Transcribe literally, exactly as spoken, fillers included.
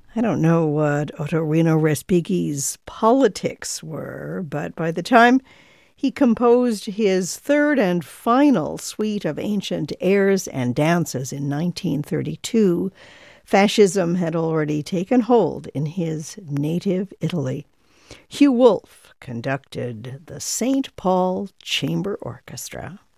I don't know what Ottorino Respighi's politics were, but by the time he composed his third and final suite of ancient airs and dances in nineteen thirty-two, fascism had already taken hold in his native Italy. Hugh Wolfe conducted the Saint Paul Chamber Orchestra.